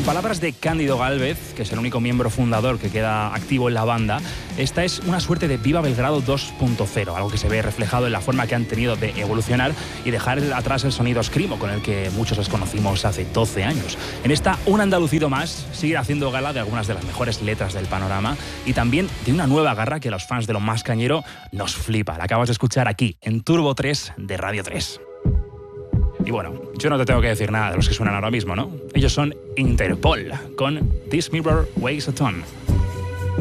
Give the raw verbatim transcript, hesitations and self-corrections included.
En palabras de Cándido Gálvez, que es el único miembro fundador que queda activo en la banda, esta es una suerte de Viva Belgrado dos punto cero, algo que se ve reflejado en la forma que han tenido de evolucionar y dejar atrás el sonido screamo con el que muchos les conocimos hace doce años. En esta, un andalucido más sigue haciendo gala de algunas de las mejores letras del panorama y también de una nueva garra que a los fans de lo más cañero nos flipa. La acabas de escuchar aquí, en Turbo tres de Radio tres. Y bueno, yo no te tengo que decir nada de los que suenan ahora mismo, ¿no? Ellos son Interpol, con This Mirror Weighs a Ton.